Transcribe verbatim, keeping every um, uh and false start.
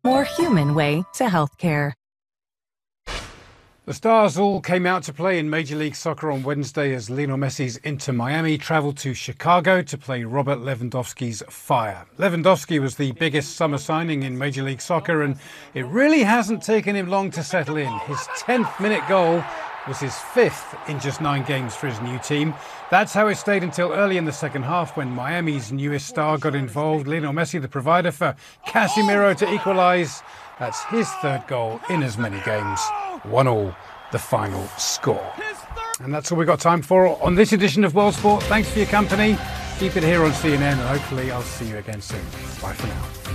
more human way to healthcare. The stars all came out to play in Major League Soccer on Wednesday as Lionel Messi's Inter Miami travelled to Chicago to play Robert Lewandowski's Fire. Lewandowski was the biggest summer signing in Major League Soccer, and it really hasn't taken him long to settle in. His tenth minute goal was his fifth in just nine games for his new team. That's how it stayed until early in the second half when Miami's newest star got involved. Lionel Messi, the provider for Casemiro to equalise. That's his third goal in as many games. One all, the final score. And that's all we've got time for on this edition of World Sport. Thanks for your company. Keep it here on C N N, and hopefully I'll see you again soon. Bye for now.